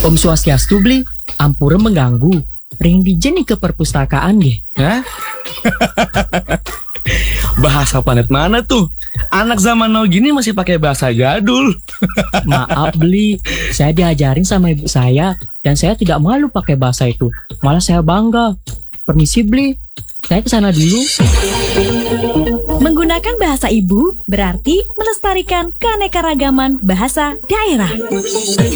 Om Swastiastu beli, ampura mengganggu. Ring dijen ke perpustakaan deh. Hah? Bahasa planet mana tuh? Anak zaman now gini masih pakai bahasa gadul. Maaf beli, saya diajarin sama ibu saya dan saya tidak malu pakai bahasa itu. Malah saya bangga. Permisi beli, saya kesana dulu. Menggunakan bahasa ibu berarti melestarikan keanekaragaman bahasa daerah.